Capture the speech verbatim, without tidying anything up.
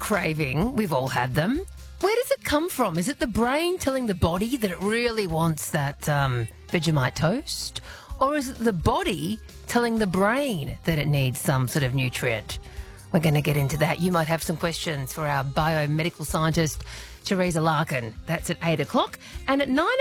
craving, we've all had them. Where does it come from? Is it the brain telling the body that it really wants that um, Vegemite toast? Or is it the body telling the brain that it needs some sort of nutrient? We're going to get into that. You might have some questions for our biomedical scientist, Teresa Larkin. That's at eight o'clock. And at nine